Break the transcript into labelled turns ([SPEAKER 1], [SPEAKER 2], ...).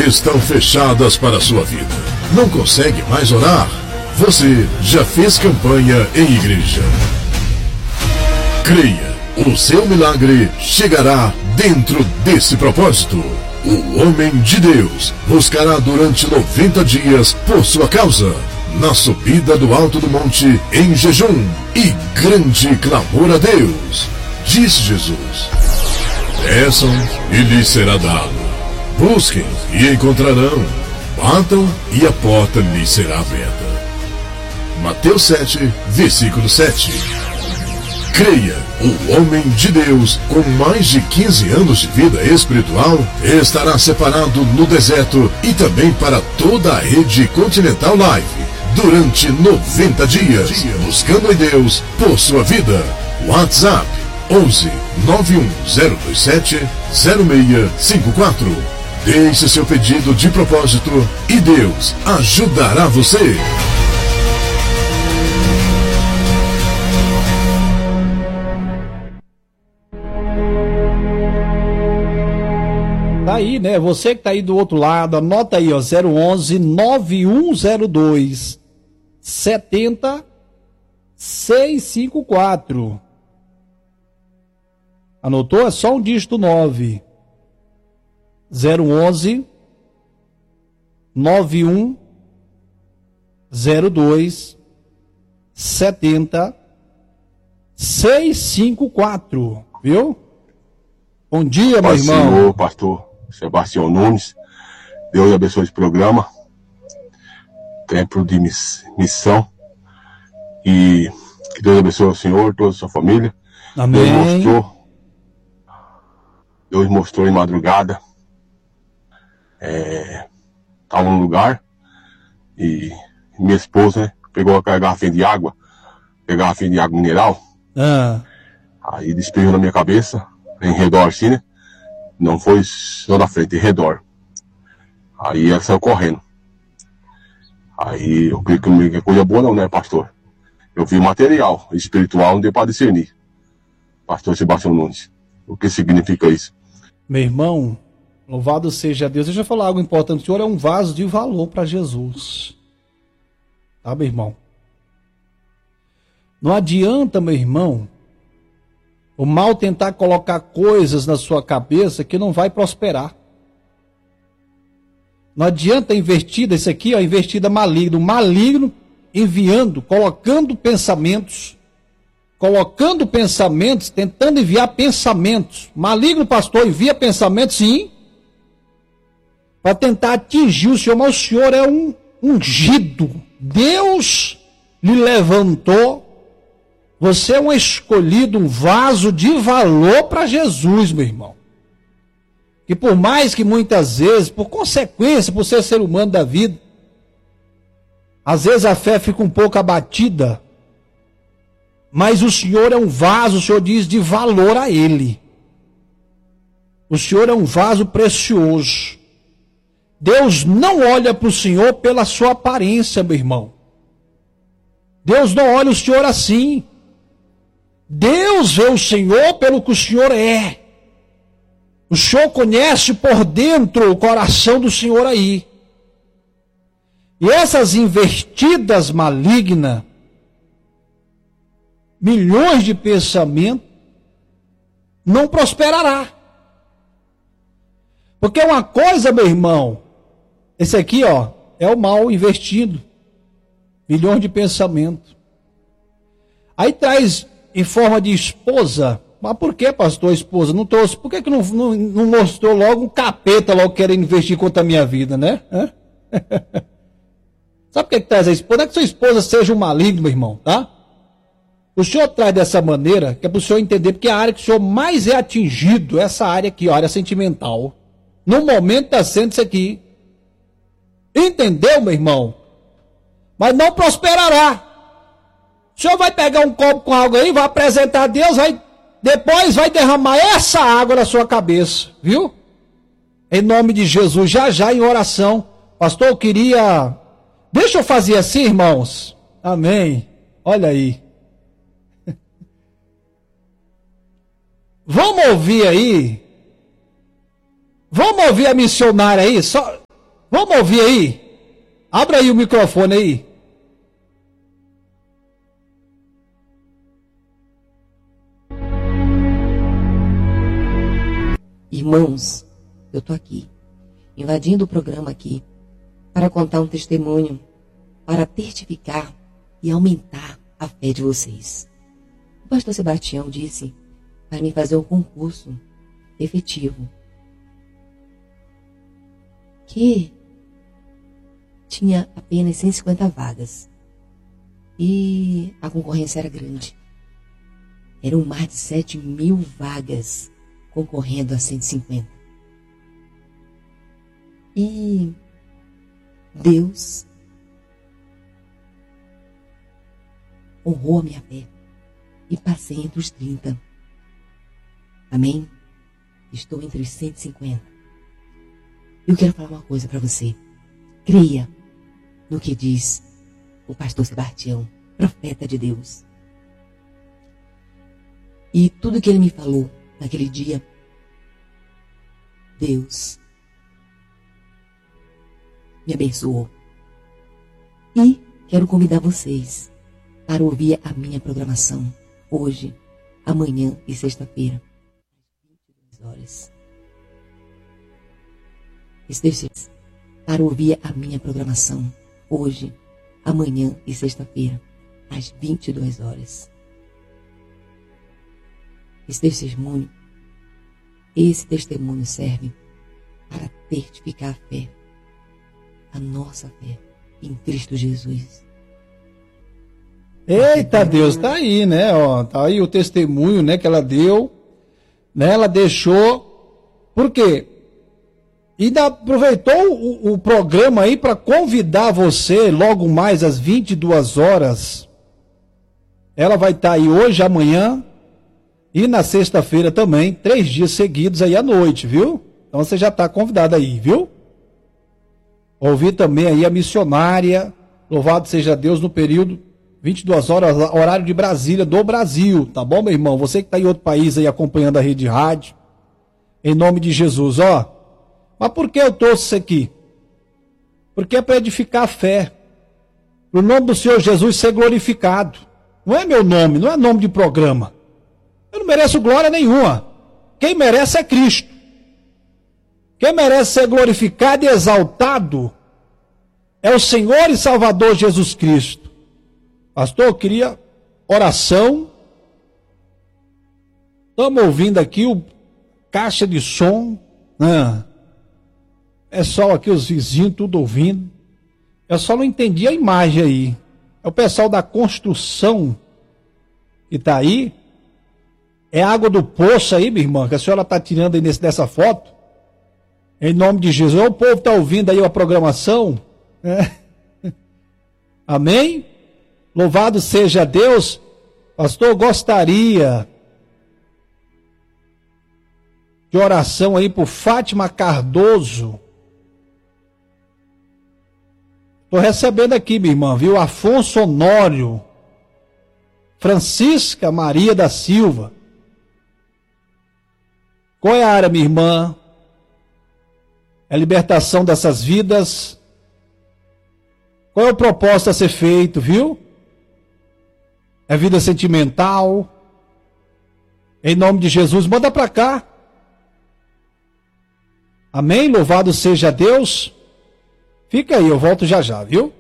[SPEAKER 1] estão fechadas para a sua vida. Não consegue mais orar? Você já fez campanha em igreja. Creia, o seu milagre chegará dentro desse propósito. O homem de Deus buscará durante 90 dias por sua causa, na subida do alto do monte, em jejum e grande clamor a Deus. Disse Jesus: peçam e lhes será dado. Busquem e encontrarão. Batam e a porta lhes será aberta. Mateus 7, versículo 7. Creia, o homem de Deus, com mais de 15 anos de vida espiritual, estará separado no deserto e também para toda a rede Continental Live, durante 90 dias, buscando em Deus por sua vida. WhatsApp 11 91027 0654. Deixe seu pedido de propósito e Deus ajudará você.
[SPEAKER 2] Tá aí, né? Você que tá aí do outro lado, anota aí, ó, 011 9102 70654. Anotou? É só um dígito 9. 011 9102 70654. Viu? Bom dia, meu irmão.
[SPEAKER 3] Senhor, pastor Sebastião Nunes, Deus abençoe esse programa, tempo de missão, e que Deus abençoe o senhor, toda a sua família.
[SPEAKER 2] Amém.
[SPEAKER 3] Deus mostrou em madrugada, estava num lugar, e minha esposa, né, pegou a garrafinha de água mineral, aí despejou na minha cabeça, em redor assim, né? Não foi só na frente, em redor. Aí ela saiu correndo. Aí eu creio que não é coisa boa não, né, pastor? Eu vi material espiritual, não deu para discernir. Pastor Sebastião Nunes, o que significa isso?
[SPEAKER 2] Meu irmão, louvado seja Deus. Deixa eu falar algo importante. O senhor é um vaso de valor para Jesus. Tá, meu irmão? Não adianta, meu irmão, o mal tentar colocar coisas na sua cabeça que não vai prosperar. Não adianta investida, isso aqui, ó, investida maligno. Maligno enviando, colocando pensamentos, tentando enviar pensamentos. Maligno, pastor, envia pensamentos, sim, para tentar atingir o senhor, mas o senhor é um ungido. Deus lhe levantou. Você é um escolhido, um vaso de valor para Jesus, meu irmão. Que por mais que muitas vezes, por consequência, por ser humano da vida, às vezes a fé fica um pouco abatida, mas o Senhor é um vaso, o Senhor diz, de valor a Ele. O Senhor é um vaso precioso. Deus não olha para o Senhor pela sua aparência, meu irmão. Deus não olha o Senhor assim. Deus vê o Senhor pelo que o Senhor é. O Senhor conhece por dentro o coração do Senhor aí. E essas investidas malignas, milhões de pensamentos, não prosperará. Porque uma coisa, meu irmão, esse aqui, ó, é o mal investido. Milhões de pensamentos. Aí traz em forma de esposa. Mas por que, pastor, esposa? Não trouxe. Por que não mostrou logo um capeta logo querendo investir contra a minha vida, né? Sabe por que traz a esposa? Não é que sua esposa seja um maligno, meu irmão, tá? O senhor traz dessa maneira, que é para o senhor entender, porque a área que o senhor mais é atingido, essa área aqui, a área sentimental. No momento está sendo isso aqui. Entendeu, meu irmão? Mas não prosperará. O senhor vai pegar um copo com água aí, vai apresentar a Deus, depois vai derramar essa água na sua cabeça, viu? Em nome de Jesus, já em oração. Pastor, eu queria... Deixa eu fazer assim, irmãos. Amém. Olha aí. Vamos ouvir aí. Vamos ouvir a missionária aí. Só Vamos ouvir aí? Abra aí o microfone aí.
[SPEAKER 4] Irmãos, eu tô aqui, invadindo o programa aqui, para contar um testemunho, para testificar e aumentar a fé de vocês. O pastor Sebastião disse para me fazer um concurso efetivo, que tinha apenas 150 vagas e a concorrência era grande. Eram mais de 7.000 vagas concorrendo a 150. E Deus honrou a minha fé e passei entre os 30. Amém? Estou entre os 150. Eu quero falar uma coisa para você. Creia no que diz o pastor Sebastião, profeta de Deus. E tudo que ele me falou naquele dia, Deus me abençoou. E quero convidar vocês para ouvir a minha programação hoje, amanhã e sexta-feira, às 22 horas. Para ouvir a minha programação hoje, amanhã e sexta-feira, às 22 horas. Esse testemunho serve para testificar a fé, a nossa fé em Cristo Jesus.
[SPEAKER 2] Eita Deus, tá aí, né? Ó, tá aí o testemunho, né, que ela deu, né? Ela deixou. Por quê? E ainda aproveitou o programa aí para convidar você logo mais às 22 horas. Ela vai estar aí hoje, amanhã e na sexta-feira também, 3 dias seguidos aí à noite, viu? Então você já está convidado aí, viu? Ouvir também aí a missionária, louvado seja Deus, no período 22 horas, horário de Brasília, do Brasil, tá bom, meu irmão? Você que está em outro país aí acompanhando a rede de rádio, em nome de Jesus, ó. Mas por que eu trouxe isso aqui? Porque é para edificar a fé, para o nome do Senhor Jesus ser glorificado. Não é meu nome, não é nome de programa. Eu não mereço glória nenhuma. Quem merece é Cristo. Quem merece ser glorificado e exaltado é o Senhor e Salvador Jesus Cristo. Pastor, eu queria oração. Estamos ouvindo aqui o caixa de som. Pessoal aqui, os vizinhos, tudo ouvindo. Eu só não entendi a imagem aí. É o pessoal da construção que está aí. É água do poço aí, minha irmã, que a senhora está tirando aí dessa foto. Em nome de Jesus. O povo está ouvindo aí a programação. Amém? Louvado seja Deus. Pastor, eu gostaria de oração aí por Fátima Cardoso. Estou recebendo aqui, minha irmã, viu? Afonso Honório, Francisca Maria da Silva. Qual é a área, minha irmã? É a libertação dessas vidas. Qual é o propósito a ser feito, viu? É vida sentimental. Em nome de Jesus, manda para cá. Amém? Louvado seja Deus. Fica aí, eu volto já já, viu?